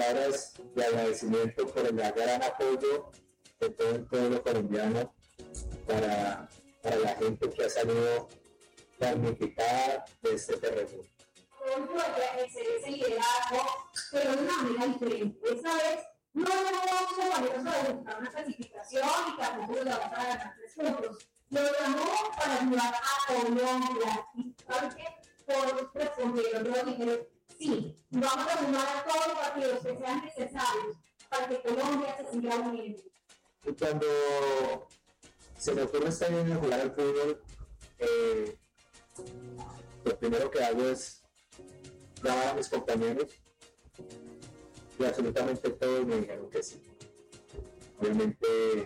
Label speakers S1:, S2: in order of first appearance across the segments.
S1: palabras de agradecimiento por el gran apoyo de todo el pueblo colombiano para la gente que ha salido damnificada de este terremoto.
S2: Ese liderazgo, pero de una manera diferente. Esta vez no llamó compañeros a buscar una clasificación y tampoco lo vamos a ganar 3 puntos. Lo llamó para ayudar a Colombia. Y saben que todos respondieron, todos dijeron, sí, vamos a sumar a todos los partidos que sean necesarios para que Colombia se siga uniendo.
S1: Y cuando se me ocurre esta idea de jugar al fútbol, lo primero que hago es llamar a mis compañeros y absolutamente todos me dijeron que sí. Obviamente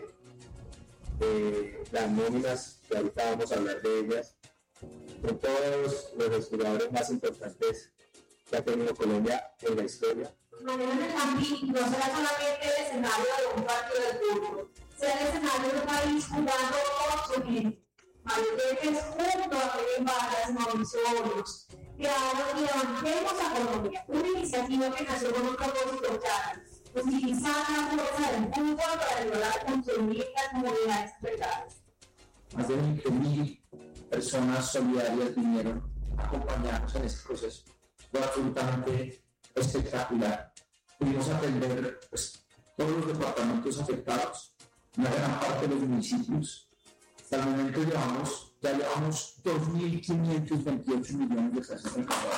S1: las nóminas, que ahorita vamos a hablar de ellas, son todos los jugadores más importantes que ha tenido Colombia en la historia.
S2: Mañana en el Campín no será solamente el escenario de un partido de fútbol, será el escenario de un país jugando con su gente. Mayoretes junto a Kevin Vargas, Mauricio Hoyos, que ahora levantemos a Colombia, una iniciativa que nació con un propósito claro, utilizar la fuerza del fútbol para ayudar a construir las comunidades verdades.
S3: Más de 20.000 personas solidarias vinieron a acompañarnos en este proceso. Fue absolutamente espectacular. Pudimos atender todos los departamentos afectados, una gran parte de los municipios. Hasta el momento ya llevamos 2.528 millones de pesos recaudados.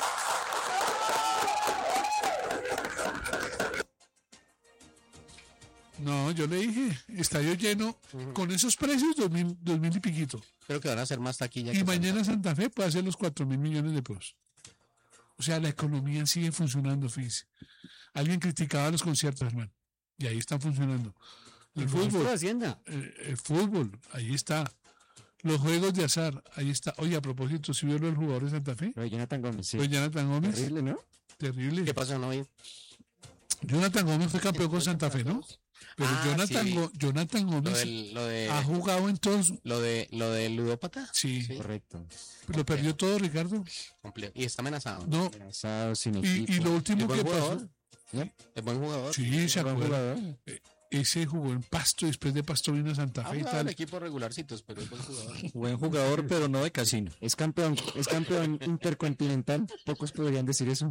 S4: No, yo le dije, estadio lleno, con esos precios, 2.000 y piquito.
S5: Creo que van a hacer más taquilla.
S4: Y mañana Santa Fe puede hacer los 4.000 millones de pesos. O sea, la economía sigue funcionando, fíjese. Alguien criticaba los conciertos, hermano, y ahí están funcionando. El fútbol, el fútbol, ahí está. Los juegos de azar, ahí está. Oye, a propósito, ¿sí vio el jugador de Santa Fe?
S6: Lo de Jonathan Gómez, sí.
S4: Lo de Jonathan Gómez.
S6: Terrible, ¿no?
S4: Terrible.
S5: ¿Qué pasó, no?
S4: Jonathan Gómez fue campeón con Santa Fe, ¿no? Pero Jonathan Gómez ha jugado en todos.
S5: ¿Lo de ludópata?
S4: Sí.
S6: Correcto.
S4: Lo perdió todo, Ricardo.
S5: Y está amenazado.
S4: No.
S6: Amenazado, sin equipo.
S4: Y lo último que pasó.
S5: ¿Es buen jugador?
S4: Sí, se acuerda. Ese jugó en Pasto, después de Pasto vino a Santa Fe y tal.
S5: Equipos regularcitos, pero es buen jugador.
S6: Buen jugador, pero no de casino. Es campeón intercontinental. Pocos podrían decir eso.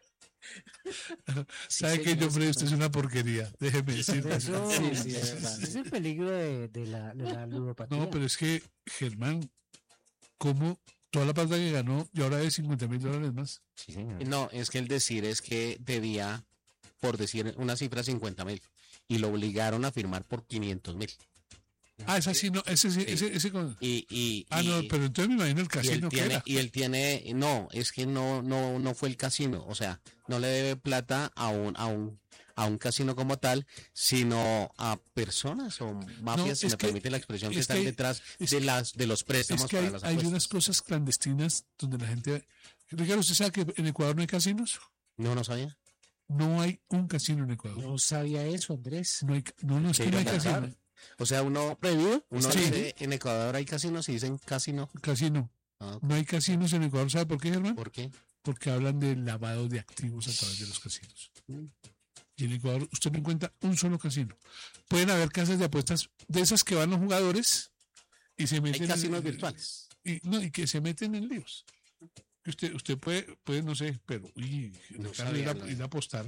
S4: ¿Sabe qué, yo creo? Usted es una porquería. Déjeme decirle.
S7: Es el peligro de la ludopatía.
S4: No, pero es que, Germán, como toda la plata que ganó y ahora es $50,000 más.
S6: Sí, señor.
S5: No, es que el decir es que debía, por decir una cifra, 50,000. Y lo obligaron a firmar por 500,000.
S4: Ese sí, no, ese con... no, pero entonces me imagino el casino que era.
S5: Y él tiene, no, es que no fue el casino, o sea, no le debe plata a un casino como tal, sino a personas o mafias, si me permite la expresión, que están detrás de los préstamos.
S4: Es que
S5: para las apuestas.
S4: hay unas cosas clandestinas donde la gente... Ricardo, ¿usted sabe que en Ecuador no hay casinos?
S5: No sabía.
S4: No hay un casino en Ecuador.
S7: No sabía eso, Andrés.
S4: No, es que no hay casino.
S5: O sea, uno dice, en Ecuador hay casinos y dicen casino.
S4: Casino.
S5: Okay.
S4: No hay casinos en Ecuador, ¿sabe por qué, Germán?
S5: ¿Por qué?
S4: Porque hablan de lavado de activos a través de los casinos. Y en Ecuador usted no encuentra un solo casino. Pueden haber casas de apuestas de esas que van los jugadores y se meten...
S5: Hay casinos virtuales.
S4: Y que se meten en líos. Usted puede, no sé, pero ir a apostar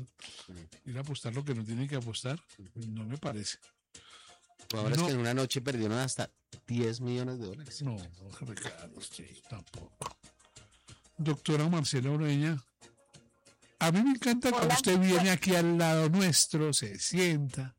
S4: lo que no tiene que apostar, no me parece.
S5: Ahora es que en una noche perdieron hasta $10 millones.
S4: No, Ricardo, tampoco. Doctora Marcela Ureña, a mí me encanta cuando usted viene aquí al lado nuestro, se sienta,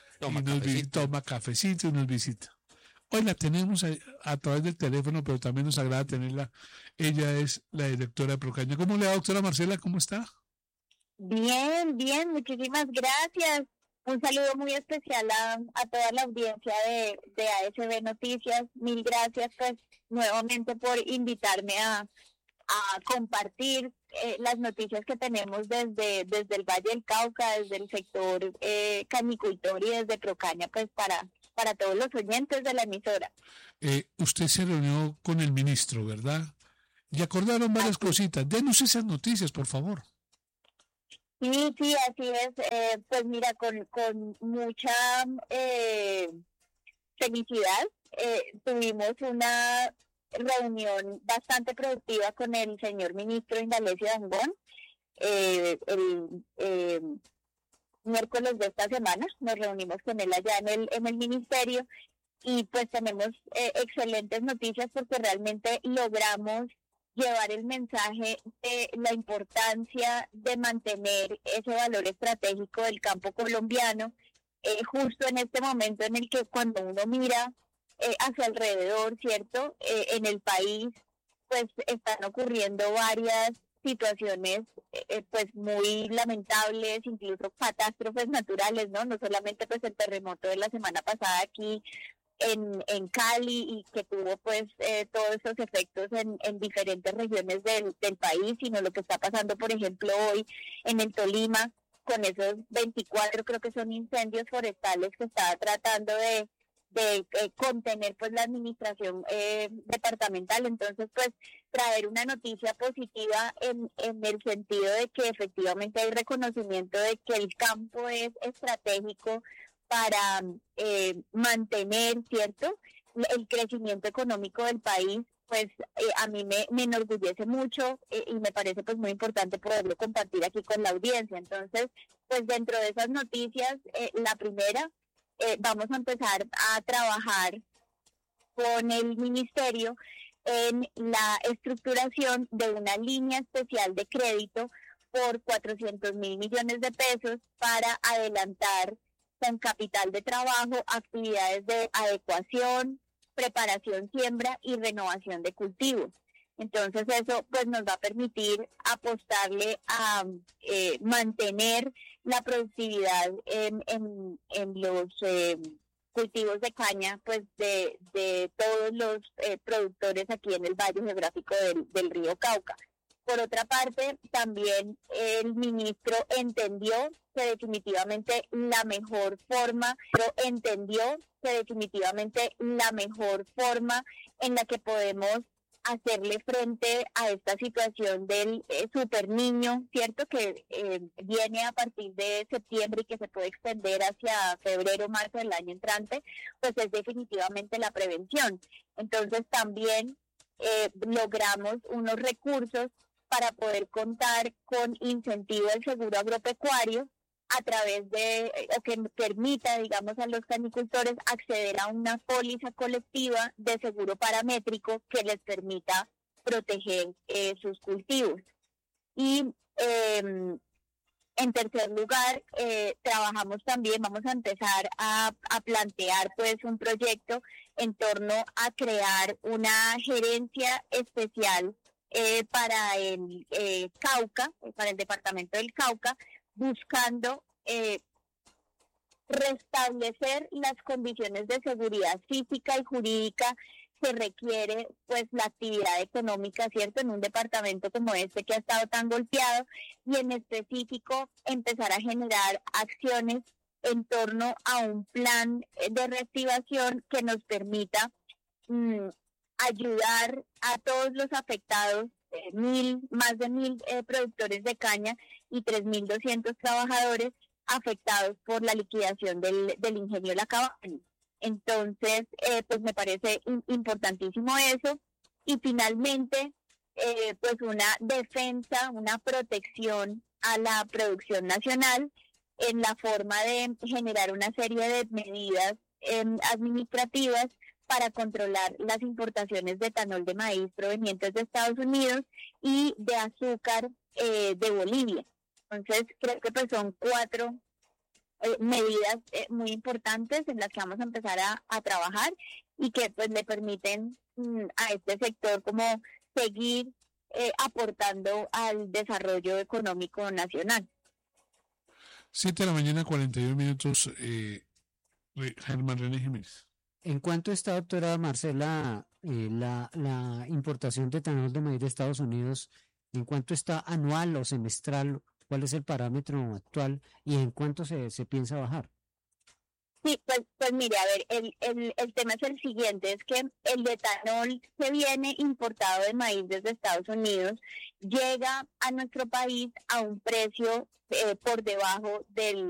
S4: toma cafecito y nos visita. Hoy la tenemos a través del teléfono, pero también nos agrada tenerla. Ella es la directora de Procaña. ¿Cómo le va, doctora Marcela? ¿Cómo está?
S8: Bien, muchísimas gracias. Un saludo muy especial a toda la audiencia de ASB Noticias. Mil gracias, pues, nuevamente por invitarme a compartir las noticias que tenemos desde el Valle del Cauca, desde el sector canicultor y desde Procaña, pues, para todos los oyentes de la emisora.
S4: Usted se reunió con el ministro, ¿verdad? Y acordaron varias cositas. Denos esas noticias, por favor.
S8: Sí, sí, así es. Pues mira, con mucha felicidad tuvimos una reunión bastante productiva con el señor ministro Indalecio Dangond el miércoles de esta semana. Nos reunimos con él allá en el ministerio y pues tenemos excelentes noticias porque realmente logramos llevar el mensaje de la importancia de mantener ese valor estratégico del campo colombiano, justo en este momento en el que cuando uno mira hacia alrededor, ¿cierto? En el país, pues están ocurriendo varias situaciones pues muy lamentables, incluso catástrofes naturales, ¿no? No solamente pues el terremoto de la semana pasada aquí en Cali y que tuvo pues todos esos efectos en diferentes regiones del país, sino lo que está pasando, por ejemplo, hoy en el Tolima, con esos 24, creo que son incendios forestales que estaba tratando de contener pues la administración departamental. Entonces pues traer una noticia positiva en el sentido de que efectivamente hay reconocimiento de que el campo es estratégico para mantener, ¿cierto?, el crecimiento económico del país, pues a mí me enorgullece mucho y me parece pues muy importante poderlo compartir aquí con la audiencia. Entonces, pues dentro de esas noticias, la primera, vamos a empezar a trabajar con el ministerio en la estructuración de una línea especial de crédito por 400.000 millones de pesos para adelantar con capital de trabajo actividades de adecuación, preparación, siembra y renovación de cultivos. Entonces eso pues nos va a permitir apostarle a mantener la productividad en los cultivos de caña pues de todos los productores aquí en el Valle Geográfico del río Cauca. Por otra parte, también el ministro entendió que definitivamente la mejor forma en la que podemos hacerle frente a esta situación del super niño, ¿cierto?, que viene a partir de septiembre y que se puede extender hacia febrero, marzo del año entrante, pues es definitivamente la prevención. Entonces también logramos unos recursos para poder contar con incentivo del seguro agropecuario a través de, o que permita, digamos, a los canicultores acceder a una póliza colectiva de seguro paramétrico que les permita proteger sus cultivos. Y en tercer lugar, trabajamos también, vamos a empezar a plantear pues un proyecto en torno a crear una gerencia especial para el Cauca, para el departamento del Cauca, buscando restablecer las condiciones de seguridad física y jurídica que requiere pues la actividad económica, ¿cierto?, en un departamento como este que ha estado tan golpeado, y en específico empezar a generar acciones en torno a un plan de reactivación que nos permita ayudar a todos los afectados, más de 1.000 productores de caña y 3.200 trabajadores afectados por la liquidación del ingenio La Cabaña. Entonces, pues me parece importantísimo eso. Y finalmente, pues una defensa, una protección a la producción nacional en la forma de generar una serie de medidas administrativas para controlar las importaciones de etanol de maíz provenientes de Estados Unidos y de azúcar de Bolivia. Entonces, creo que pues son 4 medidas muy importantes en las que vamos a empezar a trabajar y que pues le permiten a este sector como seguir aportando al desarrollo económico nacional.
S4: 7:41 a.m. Germán René Jiménez.
S7: ¿En cuánto está, doctora Marcela, la importación de etanol de maíz de Estados Unidos? ¿En cuánto está anual o semestral? ¿Cuál es el parámetro actual y en cuánto se piensa bajar?
S8: Sí, pues mire, a ver, el tema es el siguiente, es que el etanol que viene importado de maíz desde Estados Unidos llega a nuestro país a un precio por debajo del